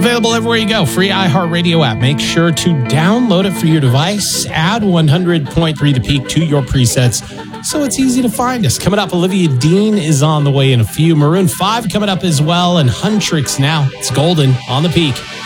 Available everywhere you go. Free iHeartRadio app. Make sure to download it for your device. Add 100.3 The Peak to your presets so it's easy to find us. Coming up, Olivia Dean is on the way in a few. Maroon 5 coming up as well, and Huntrix now. It's Golden on The Peak.